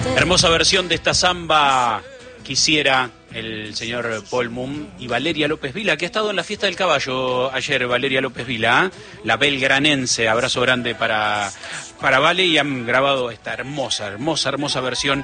Hermosa versión de esta samba quisiera el señor Paul Moon y Valeria López Vila, que ha estado en la fiesta del caballo ayer. Valeria López Vila, la belgranense. Abrazo grande para Vale, y han grabado esta hermosa versión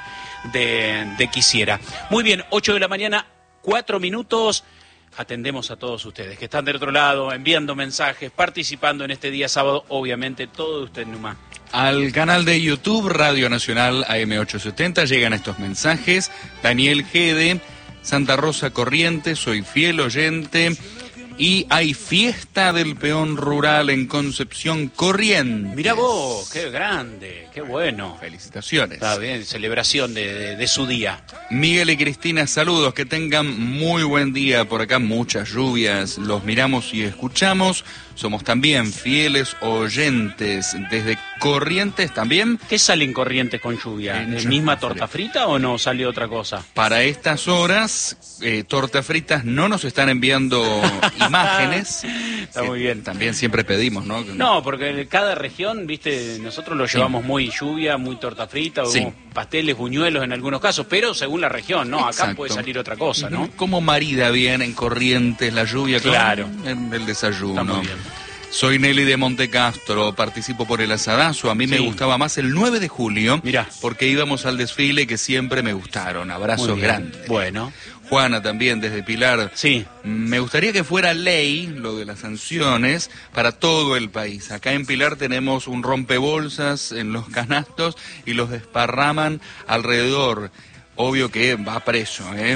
de Quisiera. Muy bien, 8 de la mañana, 4 minutos. Atendemos a todos ustedes que están del otro lado, enviando mensajes, participando en este día sábado. Obviamente, todo de usted, Numa. Al canal de YouTube Radio Nacional AM870 llegan estos mensajes. Daniel Gede, Santa Rosa Corrientes, soy fiel oyente. Y hay fiesta del peón rural en Concepción Corrientes. Mirá vos, qué grande, qué bueno. Felicitaciones. Está bien, celebración de su día. Miguel y Cristina, saludos, que tengan muy buen día. Por acá muchas lluvias, los miramos y escuchamos. Somos también fieles oyentes desde Corrientes también. ¿Qué sale en Corrientes con lluvia? ¿Misma torta frita o no sale otra cosa? Para estas horas, torta fritas no nos están enviando imágenes. Está muy bien. También siempre pedimos, ¿no? No, porque cada región, viste, nosotros lo llevamos muy lluvia, muy torta frita, Sí. pasteles, buñuelos en algunos casos, pero según la región, ¿no? Acá Exacto. puede salir otra cosa, ¿no? Como marida bien en Corrientes la lluvia Claro. con el desayuno. Está muy bien. Soy Nelly de Montecastro, participo por el asadazo. A mí me Sí. gustaba más el 9 de julio, Mirá. porque íbamos al desfile que siempre me gustaron. Muy Abrazos bien. grandes. Bueno, Juana también desde Pilar. sí. Me gustaría que fuera ley lo de las sanciones para todo el país. Acá en Pilar tenemos un rompebolsas en los canastos y los desparraman alrededor. Obvio que va preso, ¿eh?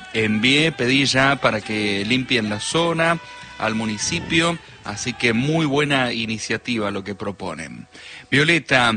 Pedí ya para que limpien la zona al municipio, así que muy buena iniciativa lo que proponen. Violeta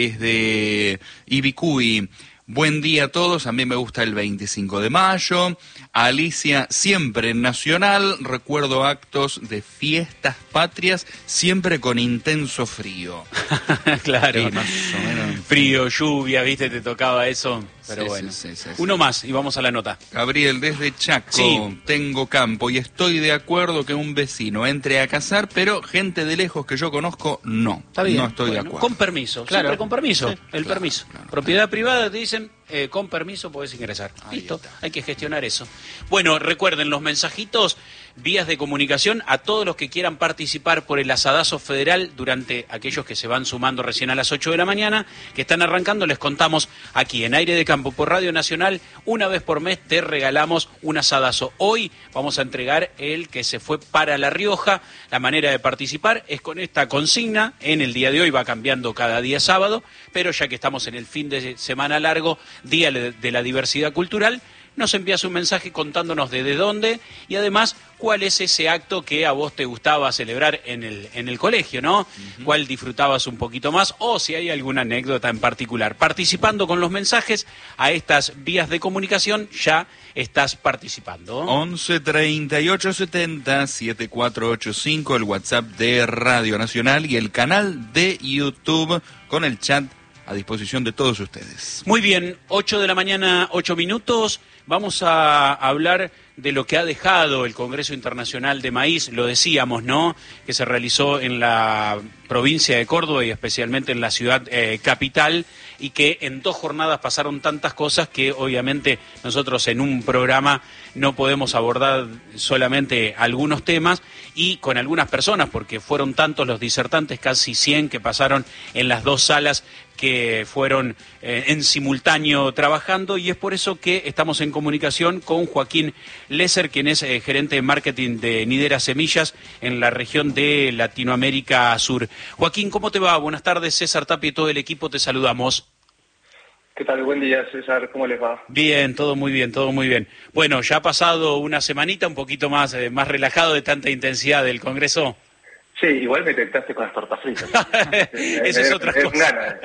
desde Ibicuy. Buen día a todos, a mí me gusta el 25 de mayo. Alicia, siempre en Nacional, recuerdo actos de fiestas patrias, siempre con intenso frío. Claro. Sí, más o menos. Frío, lluvia, viste, te tocaba eso. Pero Sí, bueno. sí. Uno más y vamos a la nota. Gabriel, desde Chaco, Sí. tengo campo y estoy de acuerdo que un vecino entre a cazar, pero gente de lejos que yo conozco, no. Está bien. No estoy de Bueno, acuerdo. con permiso, Claro. siempre con permiso, Sí, el claro, permiso. claro. Propiedad privada te dicen, con permiso podés ingresar. Ahí Listo, está. hay que gestionar eso. Bueno, recuerden los mensajitos, vías de comunicación a todos los que quieran participar por el asadazo federal durante aquellos que se van sumando recién a las 8 de la mañana, que están arrancando, les contamos aquí en Aire de Campo por Radio Nacional, una vez por mes te regalamos un asadazo. Hoy vamos a entregar el que se fue para La Rioja. La manera de participar es con esta consigna. En el día de hoy va cambiando cada día sábado, pero ya que estamos en el fin de semana largo, Día de la Diversidad Cultural, nos envías un mensaje contándonos desde dónde y además cuál es ese acto que a vos te gustaba celebrar en el colegio, ¿no? Cuál disfrutabas un poquito más o si hay alguna anécdota en particular. Participando con los mensajes a estas vías de comunicación ya estás participando. 11 38 70 7485, el WhatsApp de Radio Nacional y el canal de YouTube con el chat a disposición de todos ustedes. Muy bien, 8 de la mañana, 8 minutos. Vamos a hablar de lo que ha dejado el Congreso Internacional de Maíz, lo decíamos, ¿no?, que se realizó en la provincia de Córdoba y especialmente en la ciudad capital, y que en 2 jornadas pasaron tantas cosas que obviamente nosotros en un programa no podemos abordar solamente algunos temas y con algunas personas, porque fueron tantos los disertantes, casi 100 que pasaron en las 2 salas que fueron en simultáneo trabajando, y es por eso que estamos en comunicación con Joaquín Lesser, quien es gerente de marketing de Nidera Semillas en la región de Latinoamérica Sur. Joaquín, ¿cómo te va? Buenas tardes, César Tapia y todo el equipo, te saludamos. ¿Qué tal? Buen día, César. ¿Cómo les va? Bien, todo muy bien, todo muy bien. Bueno, ya ha pasado una semanita un poquito más relajado de tanta intensidad del Congreso. Sí, igual me tentaste con las tortas fritas. Esa es otra cosa.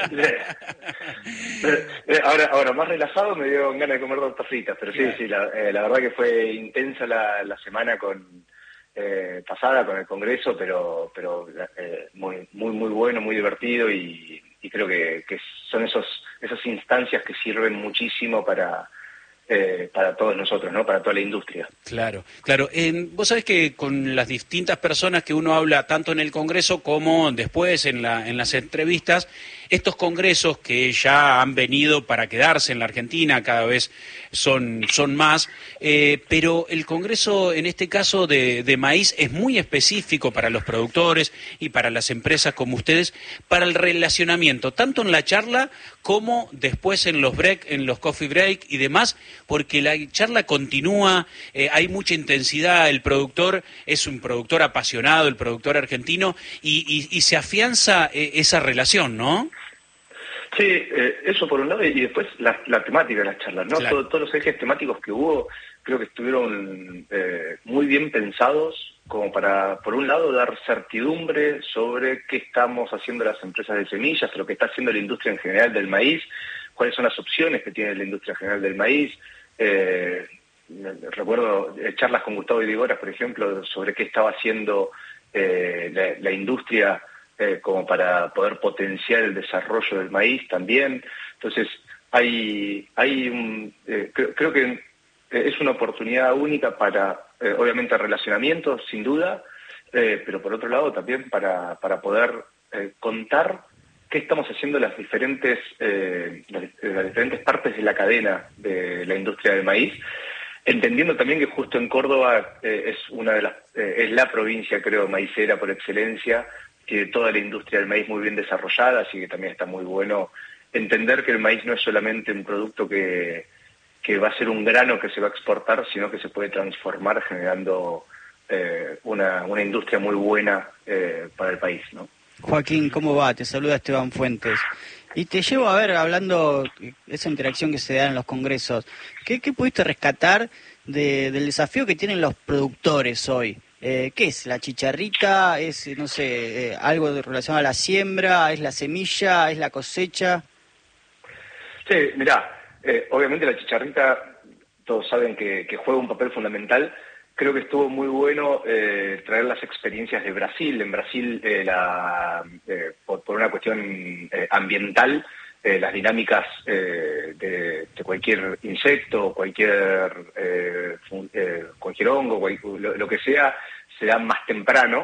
Ahora, más relajado me dio ganas de comer tortas fritas, pero sí, Claro. sí, la verdad que fue intensa la semana pasada con el Congreso, pero muy bueno, muy divertido y creo que son esas instancias que sirven muchísimo para todos nosotros, ¿no? Para toda la industria. Claro. Vos sabés que con las distintas personas que uno habla, tanto en el Congreso como después en las entrevistas, estos congresos que ya han venido para quedarse en la Argentina, cada vez son más, pero el congreso en este caso de maíz es muy específico para los productores y para las empresas como ustedes, para el relacionamiento, tanto en la charla como después en los break, en los coffee break y demás, porque la charla continúa, hay mucha intensidad, el productor es un productor apasionado, el productor argentino, y se afianza esa relación, ¿no? Sí, eso por un lado, y después la temática de las charlas, ¿no? Claro. Todos los ejes temáticos que hubo, creo que estuvieron muy bien pensados, como para, por un lado, dar certidumbre sobre qué estamos haciendo las empresas de semillas, lo que está haciendo la industria en general del maíz, cuáles son las opciones que tiene la industria general del maíz. Recuerdo charlas con Gustavo Irigoras, por ejemplo, sobre qué estaba haciendo la industria como para poder potenciar el desarrollo del maíz también. Entonces, creo que es una oportunidad única para, obviamente, relacionamiento, sin duda, pero por otro lado también para poder contar qué estamos haciendo las diferentes partes de la cadena de la industria del maíz, entendiendo también que justo en Córdoba es la provincia, creo, maicera por excelencia, tiene toda la industria del maíz muy bien desarrollada, así que también está muy bueno entender que el maíz no es solamente un producto que va a ser un grano que se va a exportar, sino que se puede transformar generando una industria muy buena para el país, ¿no? Joaquín, ¿cómo va? Te saluda Esteban Fuentes. Y te llevo a ver, hablando de esa interacción que se da en los congresos, ¿qué pudiste rescatar del desafío que tienen los productores hoy? ¿Qué es? ¿La chicharrita? ¿Es, no sé, algo relacionado a la siembra? ¿Es la semilla? ¿Es la cosecha? Sí, mirá, obviamente la chicharrita, todos saben que juega un papel fundamental. Creo que estuvo muy bueno traer las experiencias de Brasil. En Brasil, por una cuestión ambiental, las dinámicas de cualquier insecto, cualquier hongo, lo que sea, se dan más temprano,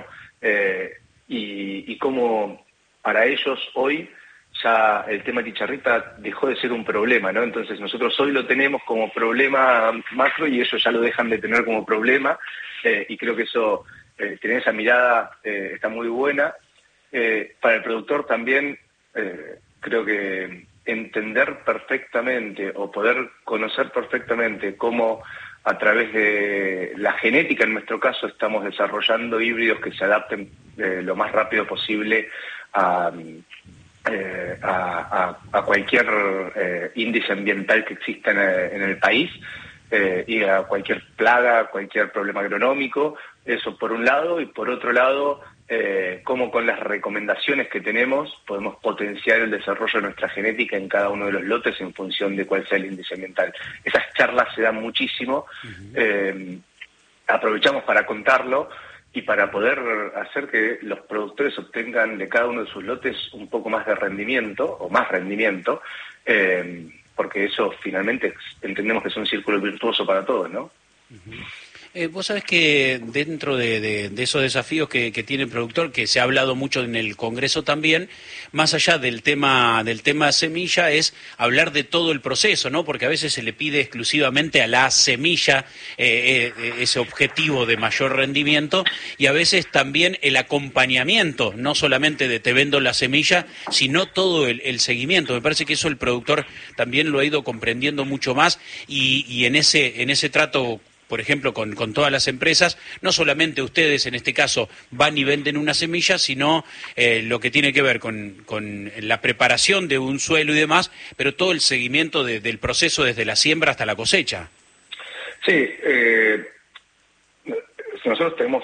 y como para ellos hoy ya el tema chicharrita dejó de ser un problema, ¿no? Entonces nosotros hoy lo tenemos como problema macro y ellos ya lo dejan de tener como problema, y creo que eso, tener esa mirada está muy buena. Para el productor también, creo que entender perfectamente o poder conocer perfectamente cómo a través de la genética, en nuestro caso, estamos desarrollando híbridos que se adapten lo más rápido posible a cualquier índice ambiental que exista en el país, y a cualquier plaga, cualquier problema agronómico. Eso por un lado, y por otro lado, cómo con las recomendaciones que tenemos podemos potenciar el desarrollo de nuestra genética en cada uno de los lotes en función de cuál sea el índice ambiental. Esas charlas se dan muchísimo. Aprovechamos para contarlo y para poder hacer que los productores obtengan de cada uno de sus lotes un poco más de rendimiento, o más rendimiento, porque eso finalmente entendemos que es un círculo virtuoso para todos, ¿no? Vos sabés que dentro de esos desafíos que tiene el productor, que se ha hablado mucho en el Congreso también, más allá del tema semilla, es hablar de todo el proceso, ¿no? Porque a veces se le pide exclusivamente a la semilla ese objetivo de mayor rendimiento, y a veces también el acompañamiento, no solamente de te vendo la semilla, sino todo el seguimiento. Me parece que eso el productor también lo ha ido comprendiendo mucho más, y en ese trato, por ejemplo, con todas las empresas, no solamente ustedes en este caso van y venden una semilla, sino lo que tiene que ver con la preparación de un suelo y demás, pero todo el seguimiento del proceso desde la siembra hasta la cosecha. Sí, nosotros tenemos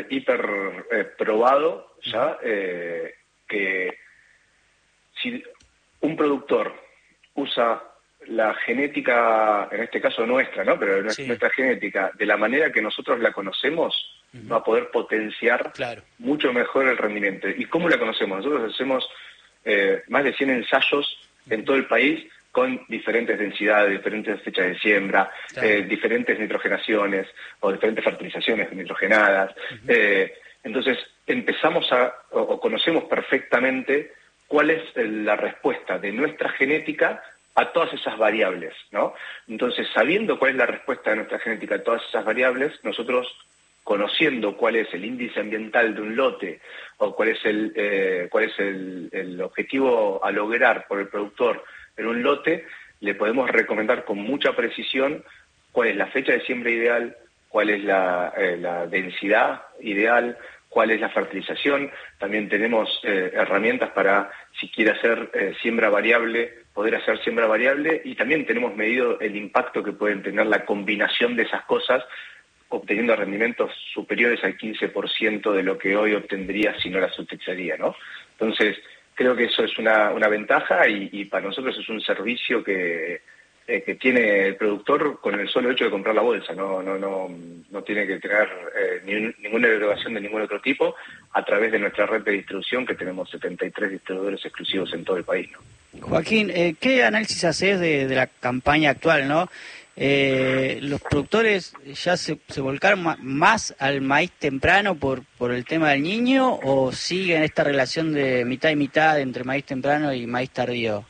probado ya que si un productor usa la genética, en este caso nuestra, ¿no? Pero sí, nuestra genética, de la manera que nosotros la conocemos, va a poder potenciar mucho mejor el rendimiento. ¿Y cómo la conocemos? Nosotros hacemos más de 100 ensayos en todo el país con diferentes densidades, diferentes fechas de siembra, diferentes nitrogenaciones o diferentes fertilizaciones nitrogenadas. Entonces empezamos o conocemos perfectamente cuál es la respuesta de nuestra genética a todas esas variables, ¿no? Entonces, sabiendo cuál es la respuesta de nuestra genética a todas esas variables, nosotros, conociendo cuál es el índice ambiental de un lote o cuál es el objetivo a lograr por el productor en un lote, le podemos recomendar con mucha precisión cuál es la fecha de siembra ideal, cuál es la densidad ideal, cuál es la fertilización. También tenemos herramientas para, si quiere hacer siembra variable, poder hacer siembra variable, y también tenemos medido el impacto que pueden tener la combinación de esas cosas, obteniendo rendimientos superiores al 15% de lo que hoy obtendría si no las utilizaría, ¿no? Entonces, creo que eso es una ventaja, y para nosotros es un servicio que tiene el productor con el solo hecho de comprar la bolsa. No tiene que tener ninguna derogación de ningún otro tipo a través de nuestra red de distribución, que tenemos 73 distribuidores exclusivos en todo el país, ¿no? Joaquín, ¿qué análisis haces de la campaña actual, no? ¿Los productores ya se volcaron más al maíz temprano por el tema del niño, o siguen esta relación de mitad y mitad entre maíz temprano y maíz tardío?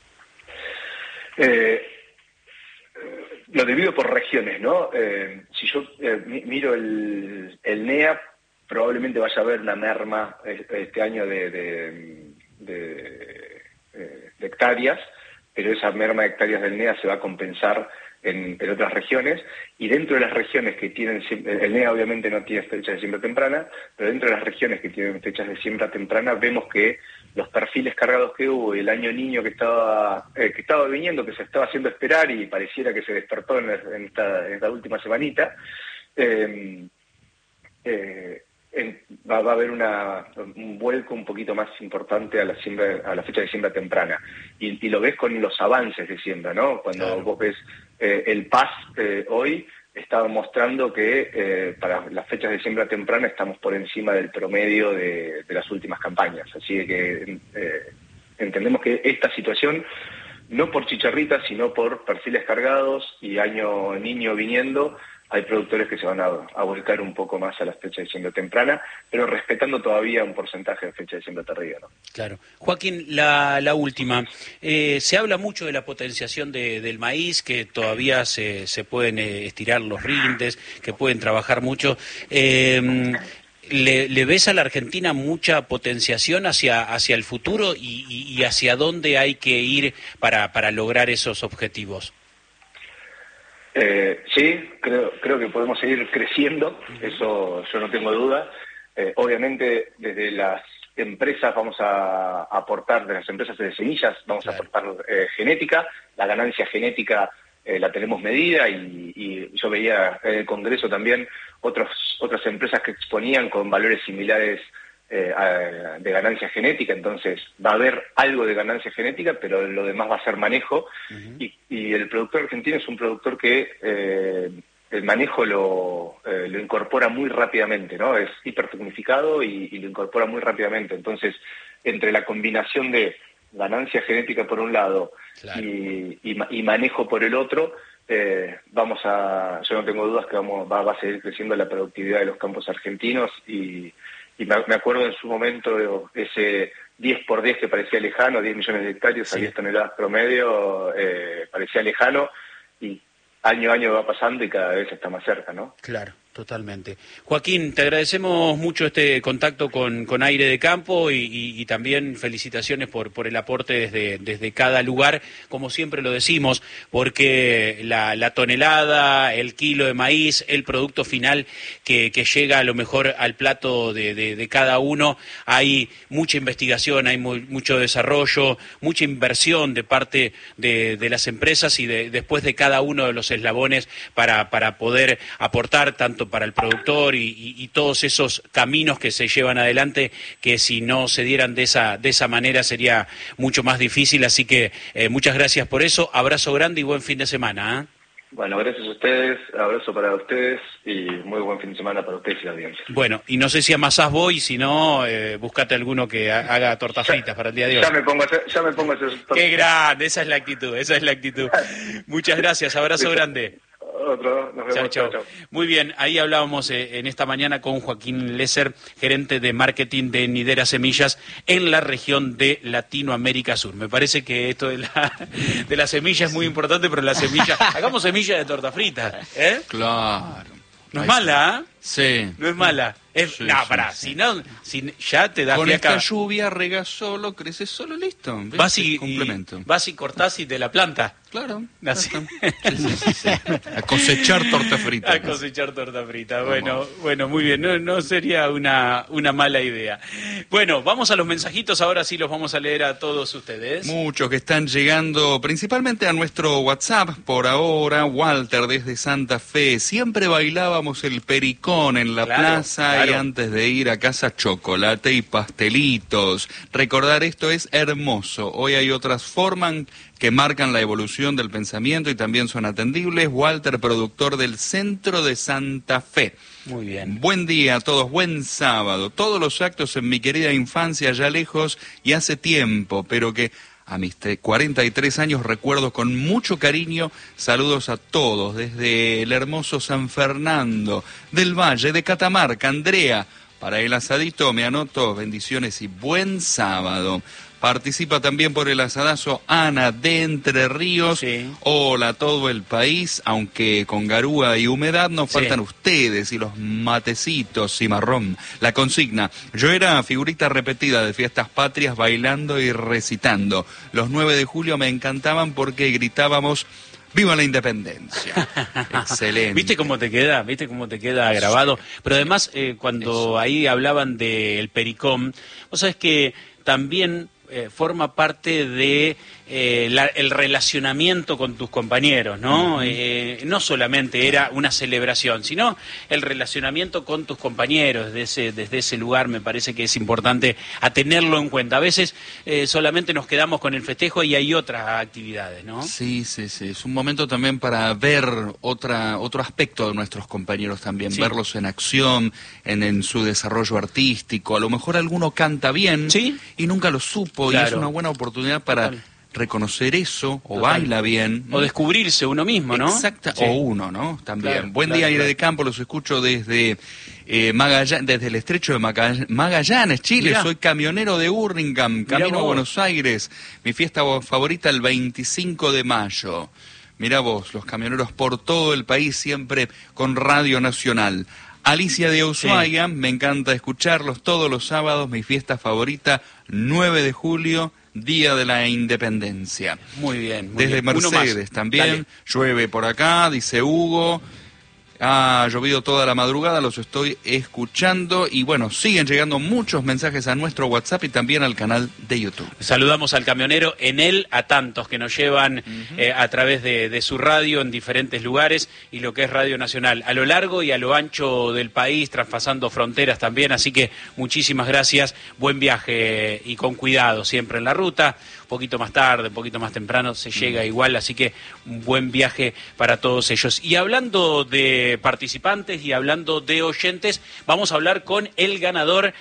Lo divido por regiones, ¿no? Si yo miro el NEA, probablemente vaya a haber una merma este año de hectáreas, pero esa merma de hectáreas del NEA se va a compensar en otras regiones, y dentro de las regiones que tienen, el NEA obviamente no tiene fechas de siembra temprana, pero dentro de las regiones que tienen fechas de siembra temprana, vemos que los perfiles cargados que hubo y el año niño que estaba viniendo, que se estaba haciendo esperar y pareciera que se despertó en esta última semanita, va a haber un vuelco un poquito más importante a la fecha de siembra temprana, y lo ves con los avances de siembra, ¿no? Cuando claro, vos ves el PAS hoy estaba mostrando que para las fechas de siembra temprana estamos por encima del promedio de las últimas campañas, así que entendemos que esta situación, no por chicharritas, sino por perfiles cargados y año niño viniendo, hay productores que se van a volcar un poco más a las fechas de siembra temprana, pero respetando todavía un porcentaje de fecha de siembra tardía, ¿no? Claro. Joaquín, la última. Se habla mucho de la potenciación del maíz, que todavía se pueden estirar los rindes, que pueden trabajar mucho. ¿Le ves a la Argentina mucha potenciación hacia el futuro y hacia dónde hay que ir para lograr esos objetivos? Sí, creo que podemos seguir creciendo, eso yo no tengo duda. Obviamente desde las empresas vamos a aportar, de las empresas de semillas vamos a aportar genética, la ganancia genética la tenemos medida, y yo veía en el Congreso también otras empresas que exponían con valores similares de ganancia genética, entonces va a haber algo de ganancia genética, pero lo demás va a ser manejo, y el productor argentino es un productor que el manejo lo incorpora muy rápidamente, ¿no? Es hipertecnificado y lo incorpora muy rápidamente, entonces entre la combinación de ganancia genética por un lado, claro, y manejo por el otro, yo no tengo dudas que va a seguir creciendo la productividad de los campos argentinos, y me acuerdo en su momento ese 10x10 que parecía lejano, 10 millones de hectáreas, a 10 toneladas promedio, parecía lejano, y año a año va pasando y cada vez está más cerca, ¿no? Claro, totalmente. Joaquín, te agradecemos mucho este contacto con Aire de Campo, y también felicitaciones por el aporte desde cada lugar, como siempre lo decimos, porque la tonelada, el kilo de maíz, el producto final que llega a lo mejor al plato de cada uno, hay mucha investigación, hay mucho desarrollo, mucha inversión de parte de las empresas y después de cada uno de los eslabones para poder aportar tanto para el productor y todos esos caminos que se llevan adelante, que si no se dieran de esa manera sería mucho más difícil, así que muchas gracias por eso, abrazo grande y buen fin de semana. Bueno, gracias a ustedes, abrazo para ustedes y muy buen fin de semana para ustedes y la audiencia. Bueno, y no sé si amasás vos, y si no, buscate alguno que haga tortas fritas para el día de hoy. Ya me pongo a hacer tortas. Qué grande, esa es la actitud. Muchas gracias, abrazo grande. Otro, nos vemos. Chau. Muy bien, ahí hablábamos en esta mañana con Joaquín Lesser, gerente de marketing de Nidera Semillas en la región de Latinoamérica Sur. Me parece que esto de la semilla es muy importante, pero la semilla, hagamos semilla de torta frita, ¿eh? Claro. No es mala, ¿eh? Sí. No es mala. Sí, pará, sí. si ya te da Con fiaca. esta lluvia rega solo, crece solo, listo. ¿Ves? Vas complemento. vas y cortás y de la planta. Claro. Así. Sí. A cosechar torta frita. A cosechar torta frita. Bueno, muy bien. No sería una mala idea. Bueno, vamos a los mensajitos. Ahora sí los vamos a leer a todos ustedes. Muchos que están llegando principalmente a nuestro WhatsApp por ahora. Walter desde Santa Fe. Siempre bailábamos el pericón en la plaza y antes de ir a casa chocolate y pastelitos. Recordar esto es hermoso. Hoy hay otras formas que marcan la evolución del pensamiento y también son atendibles. Walter, productor del Centro de Santa Fe. Muy bien. Buen día a todos, buen sábado. Todos los actos en mi querida infancia ya lejos y hace tiempo, pero que a mis 43 años recuerdo con mucho cariño. Saludos a todos desde el hermoso San Fernando, del Valle, de Catamarca. Andrea, para el asadito me anoto, bendiciones y buen sábado. Participa también por el asadazo Ana de Entre Ríos. Sí. Hola a todo el país, aunque con garúa y humedad nos faltan ustedes y los matecitos, cimarrón. La consigna: yo era figurita repetida de fiestas patrias bailando y recitando. Los 9 de julio me encantaban porque gritábamos ¡viva la independencia! Excelente. ¿Viste cómo te queda grabado? Pero además, cuando ahí hablaban del pericón, vos sabés que también forma parte de el relacionamiento con tus compañeros, ¿no? No solamente era una celebración, sino el relacionamiento con tus compañeros desde ese lugar. Me parece que es importante a tenerlo en cuenta. A veces solamente nos quedamos con el festejo y hay otras actividades, ¿no? Sí. Es un momento también para ver otro aspecto de nuestros compañeros también, verlos en acción, en su desarrollo artístico. A lo mejor alguno canta bien y nunca lo supo, y es una buena oportunidad para reconocer eso, o baila bien. O descubrirse uno mismo, ¿no? Exacto, o uno, ¿no? También. Buen día, Aire de Campo, los escucho desde desde el estrecho de Magallanes, Chile. Mirá. Soy camionero de Hurlingham, camino a Buenos Aires. Mi fiesta favorita el 25 de mayo. Mirá vos, los camioneros por todo el país, siempre con Radio Nacional. Alicia de Ushuaia, me encanta escucharlos todos los sábados, mi fiesta favorita, 9 de julio, Día de la Independencia. Muy bien. Desde Mercedes también, llueve por acá, dice Hugo. Ha llovido toda la madrugada, los estoy escuchando y bueno, siguen llegando muchos mensajes a nuestro WhatsApp y también al canal de YouTube. Saludamos al camionero, en él a tantos que nos llevan a través de su radio en diferentes lugares y lo que es Radio Nacional, a lo largo y a lo ancho del país, traspasando fronteras también, así que muchísimas gracias, buen viaje y con cuidado siempre en la ruta. Un poquito más tarde, un poquito más temprano se llega igual, así que un buen viaje para todos ellos. Y hablando de participantes y hablando de oyentes, vamos a hablar con el ganador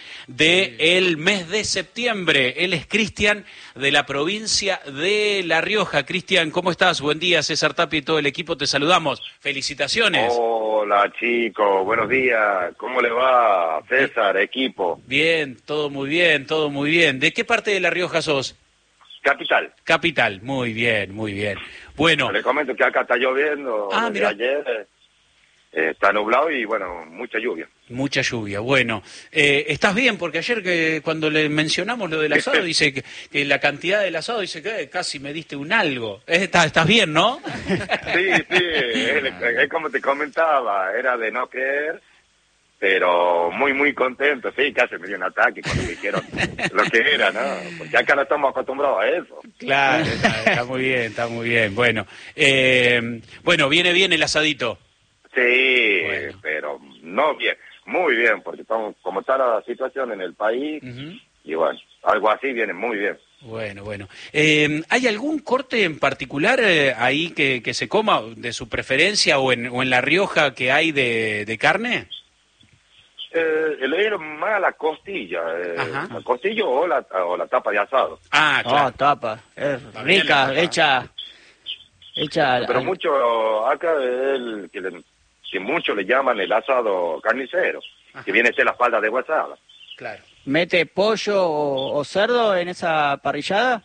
del mes de septiembre. Él es Cristian, de la provincia de La Rioja. Cristian, ¿cómo estás? Buen día, César Tapia y todo el equipo, te saludamos. Felicitaciones. Hola chicos, buenos días. ¿Cómo le va, César, equipo? Bien, todo muy bien, todo muy bien. ¿De qué parte de La Rioja sos? Capital. Capital, muy bien, muy bien. Bueno. Le comento que acá está lloviendo desde ayer, está nublado y bueno, mucha lluvia. Mucha lluvia, bueno. ¿Estás bien? Porque ayer cuando le mencionamos lo del asado, dice que la cantidad del asado, dice que casi me diste un algo. ¿Estás bien, no? Sí, es como te comentaba, era de no creer. Pero muy contento, sí, casi me dio un ataque cuando me dijeron lo que era, ¿no? Porque acá no estamos acostumbrados a eso. Claro, está muy bien. Bueno, viene bien el asadito. Sí, bueno. Pero no bien, muy bien, porque estamos, como está la situación en el país, y bueno, algo así viene muy bien. Bueno. ¿Hay algún corte en particular ahí que se coma, de su preferencia, o en La Rioja, que hay de carne? Le dieron más a la costilla, la costilla o la tapa de asado. Ah, claro. Tapa, es rica, Hecha Pero mucho, acá el que muchos le llaman el asado carnicero, que viene a ser la falda de guasada. Claro. ¿Mete pollo o cerdo en esa parrillada?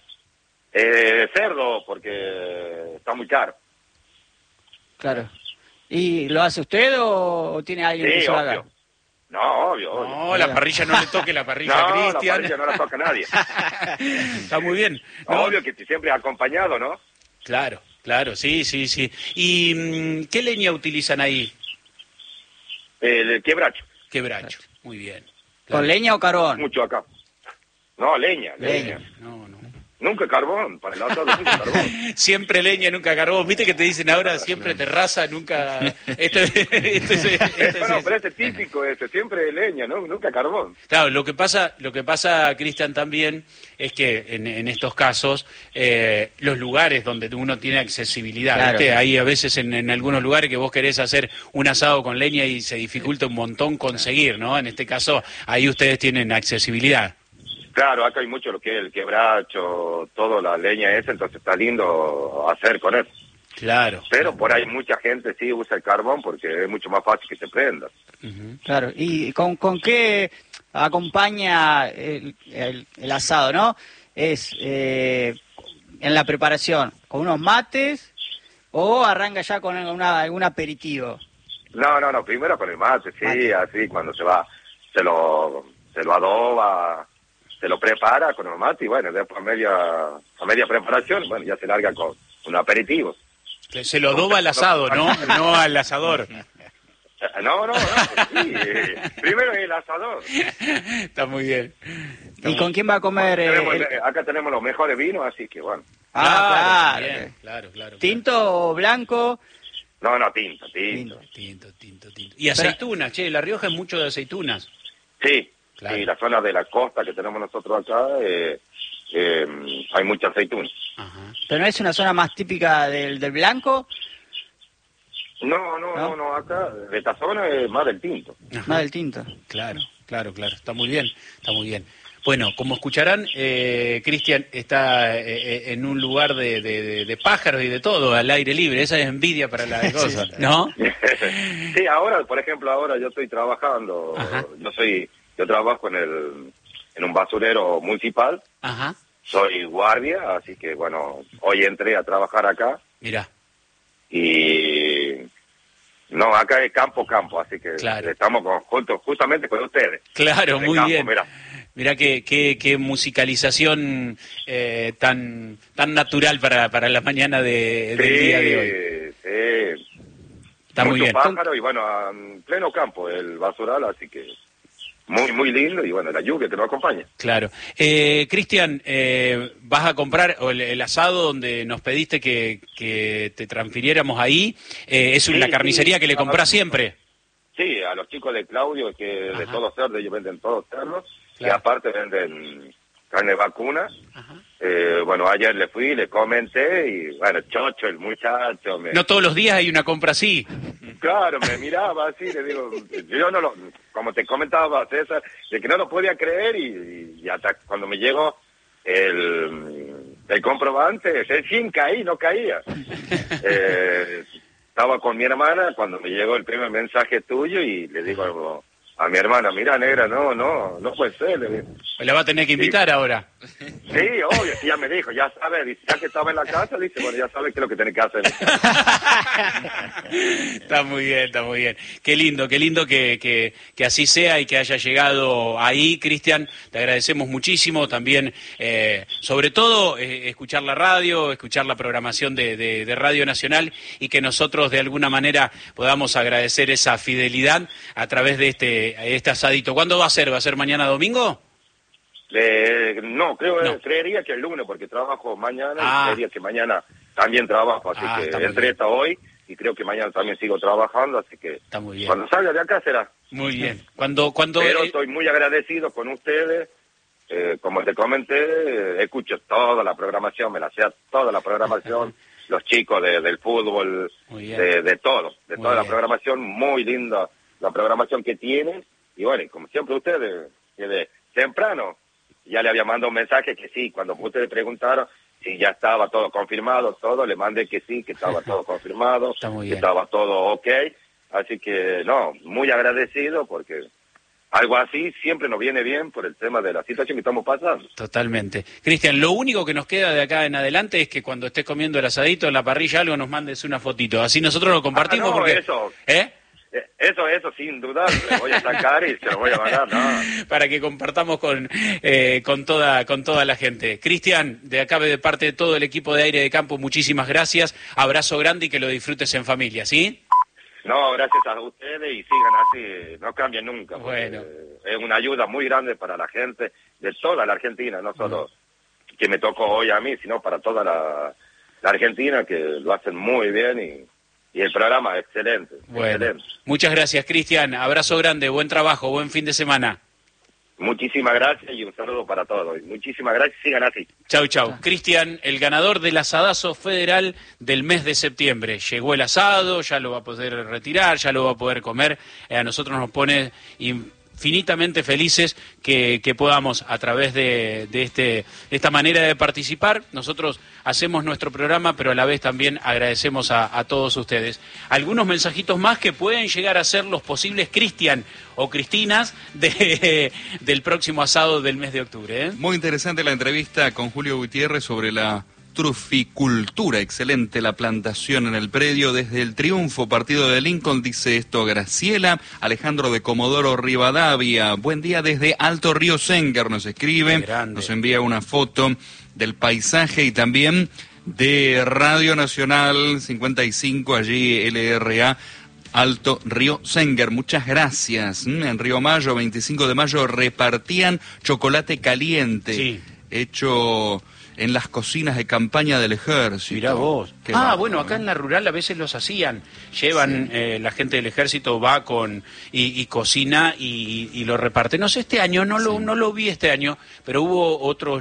Cerdo, porque está muy caro. Claro. ¿Y lo hace usted o tiene alguien que Sí, se lo obvio. haga? No, obvio. No, la parrilla no le toque la parrilla a No, la Cristian. parrilla no la toca nadie. Está muy bien. ¿no? Obvio que siempre acompañado, ¿no? Claro, claro, sí. ¿Y qué leña utilizan ahí? El quebracho. Quebracho. Muy bien. ¿Con leña o carbón? Mucho acá. No, leña. No. Nunca carbón, para el asado nunca carbón. Siempre leña, nunca carbón. ¿Viste que te dicen ahora siempre terraza, nunca... Esto es Bueno, pero este típico, siempre leña, ¿no? Nunca carbón. Claro, lo que pasa, Cristian, también es que en estos casos los lugares donde uno tiene accesibilidad, Claro, ¿viste? claro. Hay a veces en algunos lugares que vos querés hacer un asado con leña y se dificulta un montón conseguir, ¿no? En este caso, ahí ustedes tienen accesibilidad. Claro, acá hay mucho lo que es el quebracho, toda la leña esa, entonces está lindo hacer con eso. Claro. Pero por ahí mucha gente sí usa el carbón porque es mucho más fácil que se prenda. Ujú. Claro. ¿Y con qué acompaña el asado, no? Es en la preparación, ¿con unos mates o arranca ya con algún aperitivo? No, primero con el mate, sí, Mate. así cuando se va, se lo adoba, se lo prepara con el mate y bueno, después a media preparación, bueno, ya se larga con un aperitivo. Se lo adoba al asado, ¿no? No al asador. No, pues sí, primero el asador. Está muy bien. ¿Y con quién va a comer? Acá tenemos los mejores vinos, así que bueno. Claro. Bien, claro. ¿Tinto o blanco? No, tinto. Tinto. Y aceitunas, che, La Rioja es mucho de aceitunas. Sí, Claro. sí, la zona de la costa que tenemos nosotros acá, hay mucha aceituna. Ajá. ¿Pero no es una zona más típica del blanco? No, acá, de esta zona es más del tinto. Ajá. Más del tinto. Claro. Está muy bien. Bueno, como escucharán, Cristian está en un lugar de pájaros y de todo, al aire libre. Esa es envidia para la cosa, ¿no? Sí, ahora, por ejemplo, yo estoy trabajando, Ajá. yo trabajo en un basurero municipal, Ajá. soy guardia, así que bueno, hoy entré a trabajar acá Mirá. y no, acá es campo, así que Claro. estamos justamente con ustedes. Claro, De muy campo, bien. mirá. Mirá qué musicalización tan natural para la mañana del día de hoy. Sí. Está muy Mucho bien. pájaro y bueno, en pleno campo el basural, así que muy lindo y bueno, la lluvia que nos acompaña. Claro. Cristian, ¿vas a comprar el asado donde nos pediste que te transfiriéramos ahí? ¿Es Sí, la carnicería sí. que le comprás siempre? Sí, a los chicos de Claudio, que de Ajá. todos cerdos, ellos venden todos cerdos, Claro. y aparte venden carne vacuna. Ajá. Bueno, ayer le fui, le comenté, y bueno, chocho, el muchacho, No todos los días hay una compra así. claro, me miraba así, le digo, yo no lo, como te comentaba César, de que no lo podía creer, y hasta cuando me llegó el comprobante, recién caí, no caía. Estaba con mi hermana cuando me llegó el primer mensaje tuyo y le digo a mi hermana, mira negra, no puede ser, le digo. La va a tener que invitar ahora. Sí, obvio, sí, ya me dijo, ya sabe, dice, ya que estaba en la casa, dice, bueno, ya sabe qué es lo que tiene que hacer. Está muy bien. Qué lindo que así sea y que haya llegado ahí, Cristian. Te agradecemos muchísimo también, sobre todo, escuchar la radio, escuchar la programación de Radio Nacional y que nosotros de alguna manera podamos agradecer esa fidelidad a través de este asadito. ¿Cuándo va a ser? ¿Va a ser mañana domingo? No, No. creería que el lunes, porque trabajo mañana, Ah. y creería que mañana también trabajo, así Ah, está que muy entré bien. hasta hoy, y creo que mañana también sigo trabajando, así que Está muy bien. cuando salga de acá será. Muy bien. Cuando Pero estoy muy agradecido con ustedes, como te comenté, escucho toda la programación, me la sé toda la programación, los chicos del fútbol, Muy bien. de todo, de Muy toda la bien. programación, muy linda la programación que tienen, y bueno, y como siempre ustedes, que de temprano, ya le había mandado un mensaje que sí, cuando ustedes preguntaron, si ya estaba todo confirmado, todo, le mandé que sí, que estaba todo confirmado, Está muy que bien. estaba todo ok. Así que, no, muy agradecido porque algo así siempre nos viene bien por el tema de la situación que estamos pasando. Totalmente. Cristian, lo único que nos queda de acá en adelante es que cuando estés comiendo el asadito en la parrilla algo nos mandes una fotito. Así nosotros lo compartimos no, porque... eso. ¿Eh? Eso sin duda, le voy a sacar y se lo voy a mandar, ¿no? Para que compartamos con toda la gente. Cristian, de acá de parte de todo el equipo de Aire de Campo, muchísimas gracias. Abrazo grande y que lo disfrutes en familia, ¿sí? No, gracias a ustedes y sigan así, no cambien nunca. Bueno. Es una ayuda muy grande para la gente de toda la Argentina, no solo que me tocó hoy a mí, sino para toda la Argentina, que lo hacen muy bien y el programa es excelente. Bueno, Excelente. muchas gracias, Cristian. Abrazo grande, buen trabajo, buen fin de semana. Muchísimas gracias y un saludo para todos. Muchísimas gracias, sigan así. Chau, chau. Cristian, el ganador del asadazo federal del mes de septiembre. Llegó el asado, ya lo va a poder retirar, ya lo va a poder comer. A nosotros nos pone infinitamente felices que podamos, a través de esta manera de participar, nosotros hacemos nuestro programa, pero a la vez también agradecemos a todos ustedes. Algunos mensajitos más que pueden llegar a ser los posibles Cristian o Cristinas del próximo asado del mes de octubre. Muy interesante la entrevista con Julio Gutiérrez sobre la truficultura. Excelente la plantación en el predio. Desde el Triunfo, partido de Lincoln, dice esto Graciela. Alejandro de Comodoro Rivadavia. Buen día desde Alto Río Sengar, nos escribe. Nos envía una foto del paisaje y también de Radio Nacional 55, allí LRA. Alto Río Sengar, muchas gracias. En Río Mayo, 25 de mayo, repartían chocolate caliente, hecho en las cocinas de campaña del ejército. Mirá vos. Bueno, acá en la rural a veces los hacían. Llevan, la gente del ejército va y cocina y lo reparte. No sé, este año, no lo vi este año, pero hubo otros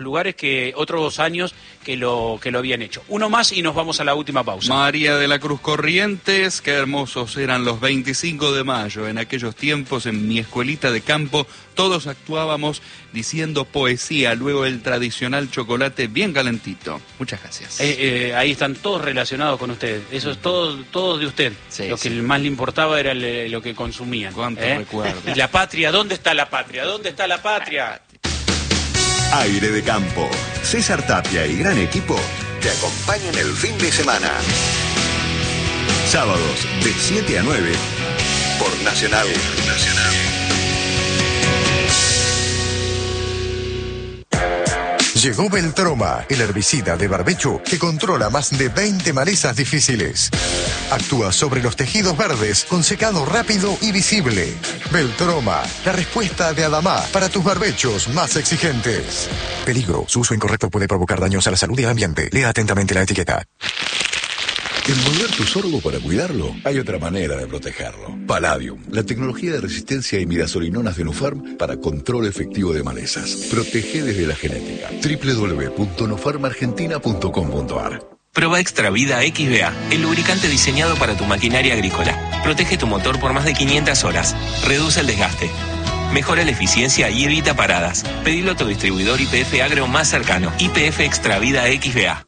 años que lo habían hecho. Uno más y nos vamos a la última pausa. María de la Cruz Corrientes, qué hermosos eran los 25 de mayo. En aquellos tiempos, en mi escuelita de campo, todos actuábamos diciendo poesía, luego el tradicional chocolate bien calentito. Muchas gracias. Ahí están todos relacionados con usted. Eso es todo de usted. Lo que más le importaba era lo que consumían. Cuántos recuerdos. Y la patria, ¿dónde está la patria? ¿Dónde está la patria? Aire de Campo. César Tapia y gran equipo te acompañan el fin de semana. Sábados de 7 a 9 por Nacional. Llegó Beltroma, el herbicida de barbecho que controla más de 20 malezas difíciles. Actúa sobre los tejidos verdes con secado rápido y visible. Beltroma, la respuesta de Adamá para tus barbechos más exigentes. Peligro, su uso incorrecto puede provocar daños a la salud y al ambiente. Lea atentamente la etiqueta. Envolver tu sorgo para cuidarlo, hay otra manera de protegerlo. Palladium, la tecnología de resistencia a imidazolinonas de Nufarm para control efectivo de malezas. Protege desde la genética. www.nufarmargentina.com.ar. Proba Extra Vida XBA, el lubricante diseñado para tu maquinaria agrícola. Protege tu motor por más de 500 horas. Reduce el desgaste. Mejora la eficiencia y evita paradas. Pedilo a tu distribuidor YPF Agro más cercano. YPF Extra Vida XBA.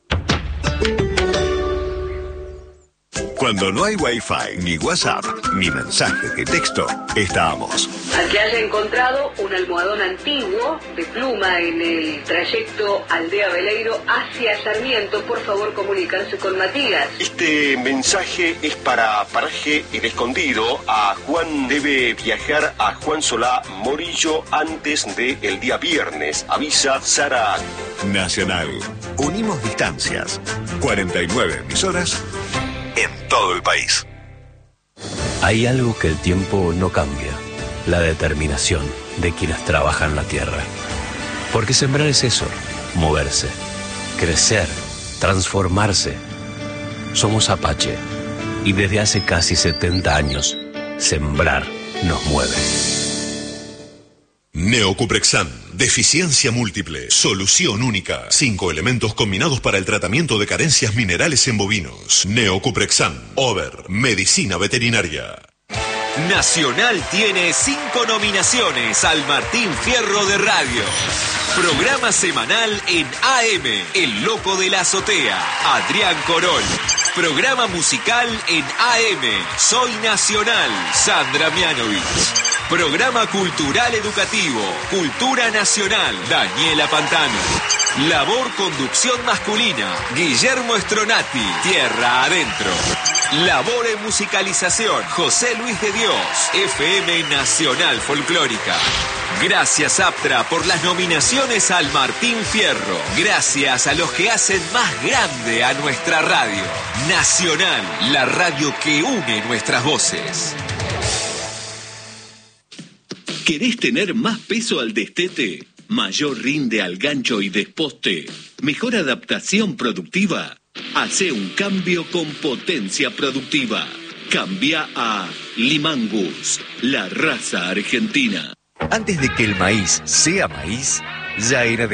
Cuando no hay Wi-Fi, ni WhatsApp, ni mensajes de texto, estamos. Al que haya encontrado un almohadón antiguo de pluma en el trayecto Aldea Veleiro hacia Sarmiento, por favor comunicarse con Matías. Este mensaje es para Paraje El Escondido. A Juan debe viajar a Juan Solá Morillo antes del día viernes. Avisa Sara. Nacional. Unimos distancias. 49 emisoras en todo el país. Hay algo que el tiempo no cambia: la determinación de quienes trabajan la tierra. Porque sembrar es eso, moverse, crecer, transformarse. Somos Apache y desde hace casi 70 años, sembrar nos mueve. Neocuprexan, deficiencia múltiple, solución única. 5 elementos combinados para el tratamiento de carencias minerales en bovinos. Neocuprexan, Over, medicina veterinaria. Nacional tiene 5 nominaciones al Martín Fierro de Radio. Programa semanal en AM, El Loco de la Azotea, Adrián Corol. Programa musical en AM, Soy Nacional, Sandra Mianovich. Programa cultural educativo, Cultura Nacional, Daniela Pantano. Labor conducción masculina, Guillermo Stronati, Tierra Adentro. Labor en musicalización, José Luis de Dios, FM Nacional Folclórica. Gracias Aptra por las nominaciones al Martín Fierro. Gracias a los que hacen más grande a nuestra radio. Nacional, la radio que une nuestras voces. ¿Querés tener más peso al destete? ¿Mayor rinde al gancho y desposte? ¿Mejor adaptación productiva? Hacé un cambio con potencia productiva. Cambia a Limangus, la raza argentina. Antes de que el maíz sea maíz, ya era de